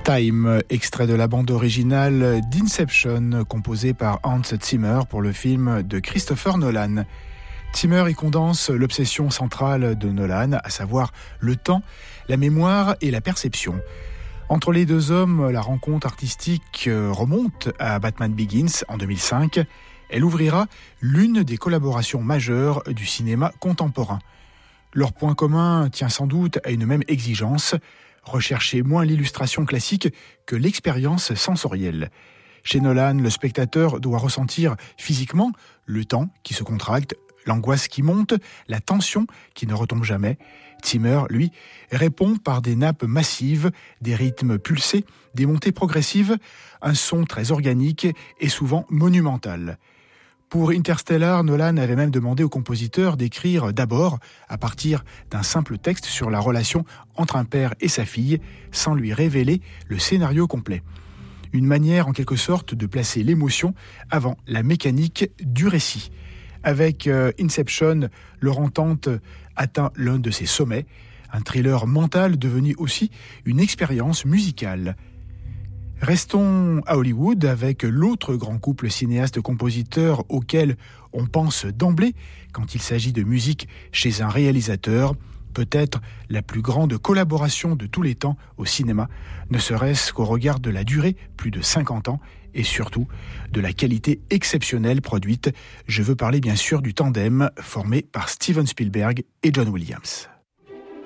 Time, extrait de la bande originale d'Inception, composée par Hans Zimmer pour le film de Christopher Nolan. Zimmer y condense l'obsession centrale de Nolan, à savoir le temps, la mémoire et la perception. Entre les deux hommes, la rencontre artistique remonte à Batman Begins en 2005. Elle ouvrira l'une des collaborations majeures du cinéma contemporain. Leur point commun tient sans doute à une même exigence, rechercher moins l'illustration classique que l'expérience sensorielle. Chez Nolan, le spectateur doit ressentir physiquement le temps qui se contracte, l'angoisse qui monte, la tension qui ne retombe jamais. Zimmer, lui, répond par des nappes massives, des rythmes pulsés, des montées progressives, un son très organique et souvent monumental. Pour Interstellar, Nolan avait même demandé au compositeur d'écrire d'abord à partir d'un simple texte sur la relation entre un père et sa fille, sans lui révéler le scénario complet. Une manière en quelque sorte de placer l'émotion avant la mécanique du récit. Avec Inception, leur entente atteint l'un de ses sommets, un thriller mental devenu aussi une expérience musicale. Restons à Hollywood avec l'autre grand couple cinéaste-compositeur auquel on pense d'emblée quand il s'agit de musique chez un réalisateur, peut-être la plus grande collaboration de tous les temps au cinéma, ne serait-ce qu'au regard de la durée, plus de 50 ans, et surtout de la qualité exceptionnelle produite. Je veux parler bien sûr du tandem formé par Steven Spielberg et John Williams.